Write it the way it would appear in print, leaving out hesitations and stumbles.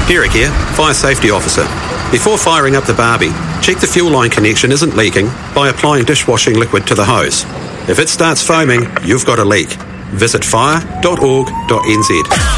Derek here, Fire Safety Officer. Before firing up the Barbie, check the fuel line connection isn't leaking by applying dishwashing liquid to the hose. If it starts foaming, you've got a leak. Visit fire.org.nz.